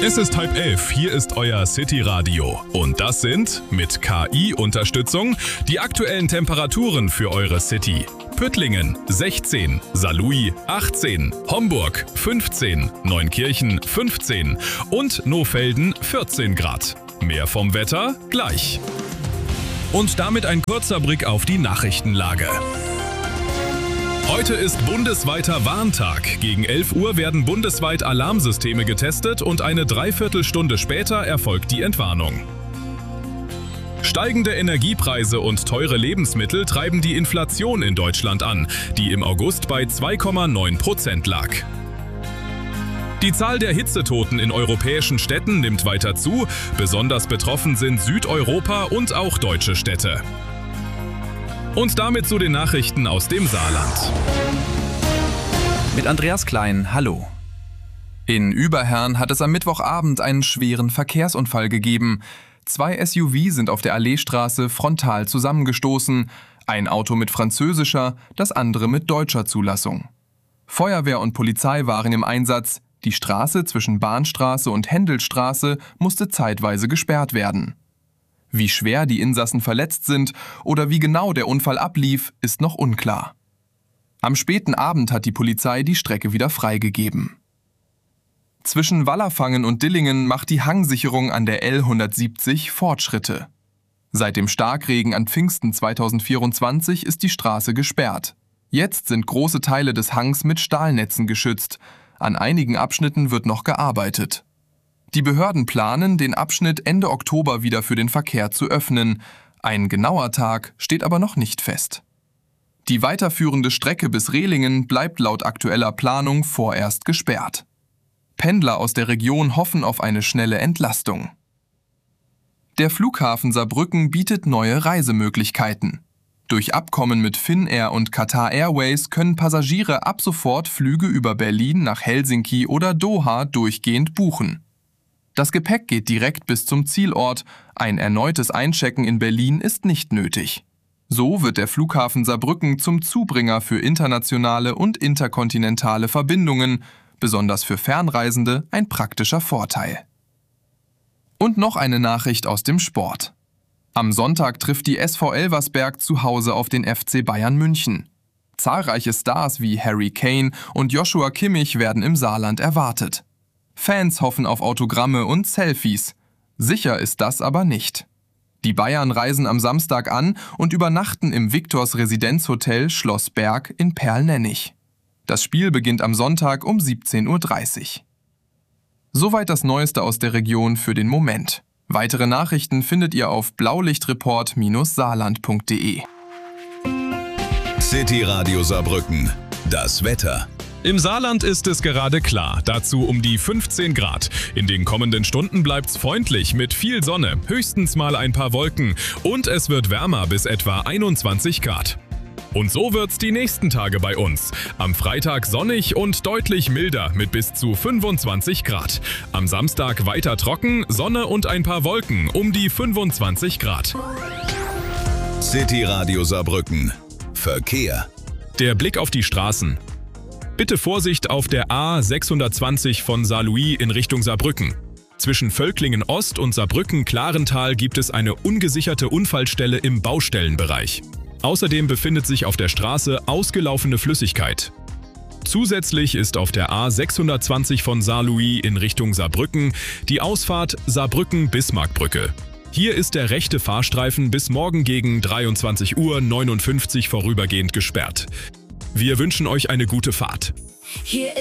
Es ist 10:30, hier ist euer City-Radio. Und das sind, mit KI-Unterstützung, die aktuellen Temperaturen für eure City. Püttlingen 16, Saarlouis 18, Homburg 15, Neunkirchen 15 und Nohfelden 14 Grad. Mehr vom Wetter gleich. Und damit ein kurzer Blick auf die Nachrichtenlage. Heute ist bundesweiter Warntag. Gegen 11 Uhr werden bundesweit Alarmsysteme getestet und eine Dreiviertelstunde später erfolgt die Entwarnung. Steigende Energiepreise und teure Lebensmittel treiben die Inflation in Deutschland an, die im August bei 2,9% lag. Die Zahl der Hitzetoten in europäischen Städten nimmt weiter zu. Besonders betroffen sind Südeuropa und auch deutsche Städte. Und damit zu den Nachrichten aus dem Saarland. Mit Andreas Klein, hallo. In Überherrn hat es am Mittwochabend einen schweren Verkehrsunfall gegeben. 2 SUV sind auf der Alleestraße frontal zusammengestoßen. Ein Auto mit französischer, das andere mit deutscher Zulassung. Feuerwehr und Polizei waren im Einsatz. Die Straße zwischen Bahnstraße und Händelstraße musste zeitweise gesperrt werden. Wie schwer die Insassen verletzt sind oder wie genau der Unfall ablief, ist noch unklar. Am späten Abend hat die Polizei die Strecke wieder freigegeben. Zwischen Wallerfangen und Dillingen macht die Hangsicherung an der L170 Fortschritte. Seit dem Starkregen an Pfingsten 2024 ist die Straße gesperrt. Jetzt sind große Teile des Hangs mit Stahlnetzen geschützt. An einigen Abschnitten wird noch gearbeitet. Die Behörden planen, den Abschnitt Ende Oktober wieder für den Verkehr zu öffnen. Ein genauer Tag steht aber noch nicht fest. Die weiterführende Strecke bis Rehlingen bleibt laut aktueller Planung vorerst gesperrt. Pendler aus der Region hoffen auf eine schnelle Entlastung. Der Flughafen Saarbrücken bietet neue Reisemöglichkeiten. Durch Abkommen mit Finnair und Qatar Airways können Passagiere ab sofort Flüge über Berlin nach Helsinki oder Doha durchgehend buchen. Das Gepäck geht direkt bis zum Zielort. Ein erneutes Einchecken in Berlin ist nicht nötig. So wird der Flughafen Saarbrücken zum Zubringer für internationale und interkontinentale Verbindungen, besonders für Fernreisende ein praktischer Vorteil. Und noch eine Nachricht aus dem Sport. Am Sonntag trifft die SV Elversberg zu Hause auf den FC Bayern München. Zahlreiche Stars wie Harry Kane und Joshua Kimmich werden im Saarland erwartet. Fans hoffen auf Autogramme und Selfies. Sicher ist das aber nicht. Die Bayern reisen am Samstag an und übernachten im Victors Residenzhotel Schloss Berg in Perlnennig. Das Spiel beginnt am Sonntag um 17:30 Uhr. Soweit das Neueste aus der Region für den Moment. Weitere Nachrichten findet ihr auf blaulichtreport-saarland.de. City Radio Saarbrücken. Das Wetter. Im Saarland ist es gerade klar, dazu um die 15 Grad. In den kommenden Stunden bleibt's freundlich mit viel Sonne, höchstens mal ein paar Wolken und es wird wärmer bis etwa 21 Grad. Und so wird's die nächsten Tage bei uns. Am Freitag sonnig und deutlich milder mit bis zu 25 Grad. Am Samstag weiter trocken, Sonne und ein paar Wolken um die 25 Grad. City Radio Saarbrücken. Verkehr. Der Blick auf die Straßen. Bitte Vorsicht auf der A620 von Saarlouis in Richtung Saarbrücken. Zwischen Völklingen Ost und Saarbrücken-Klarental gibt es eine ungesicherte Unfallstelle im Baustellenbereich. Außerdem befindet sich auf der Straße ausgelaufene Flüssigkeit. Zusätzlich ist auf der A620 von Saarlouis in Richtung Saarbrücken die Ausfahrt Saarbrücken-Bismarckbrücke. Hier ist der rechte Fahrstreifen bis morgen gegen 23:59 Uhr vorübergehend gesperrt. Wir wünschen euch eine gute Fahrt. Hier